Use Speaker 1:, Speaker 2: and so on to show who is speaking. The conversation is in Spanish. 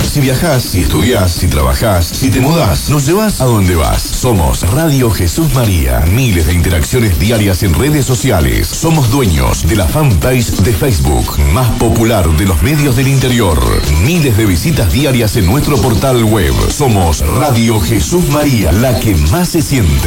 Speaker 1: Si viajás, si estudiás, si trabajás, si te mudás, nos llevas a donde vas. Somos Radio Jesús María. Miles de interacciones diarias en redes sociales. Somos dueños de la fanpage de Facebook más popular de los medios del interior. Miles de visitas diarias en nuestro portal web. Somos Radio Jesús María, la que más se siente.